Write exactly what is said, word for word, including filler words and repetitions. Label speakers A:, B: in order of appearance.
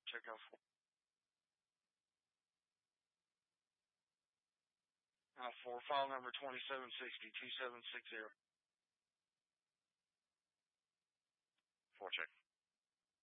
A: Check out four. Uh, for file number twenty-seven sixty, two seven six zero.
B: Four check.